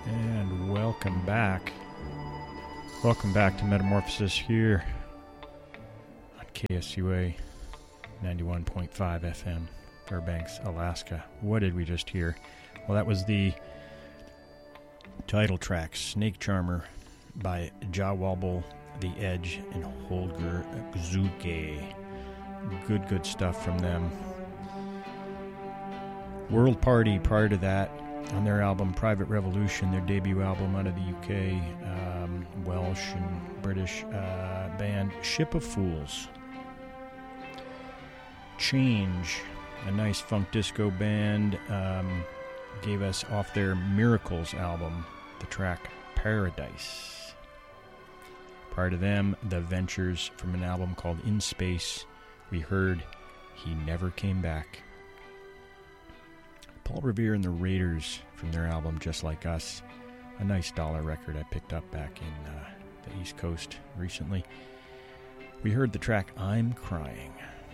And welcome back. Welcome back to Metamorphosis here on KSUA 91.5 FM, Fairbanks, Alaska. What did we just hear? Well, that was the title track, Snake Charmer, by Jawwobble, The Edge, and Holger Gzuge. Good stuff from them. World Party, prior to that, on their album Private Revolution, their debut album out of the UK, Welsh and British band Ship of Fools. Change, a nice funk disco band, gave us off their Miracles album the track Paradise. Prior to them, The Ventures, from an album called In Space, we heard He Never Came Back. Paul Revere and the Raiders from their album Just Like Us, a nice dollar record I picked up back in the East Coast recently. We heard the track I'm Crying.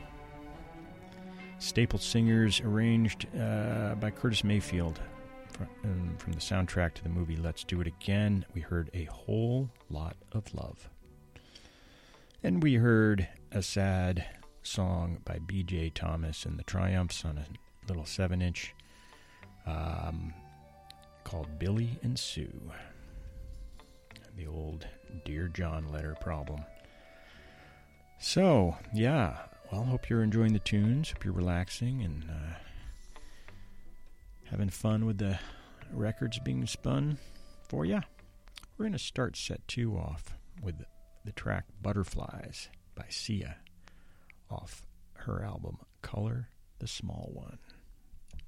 Staple Singers, arranged by Curtis Mayfield from the soundtrack to the movie Let's Do It Again. We heard A Whole Lot of Love. And we heard a sad song by B.J. Thomas and the Triumphs on a little 7-inch called Billy and Sue. The old Dear John letter problem. So, yeah, well, hope you're enjoying the tunes. Hope you're relaxing and having fun with the records being spun for you. We're going to start set 2 off with the track Butterflies by Sia off her album Color the Small One.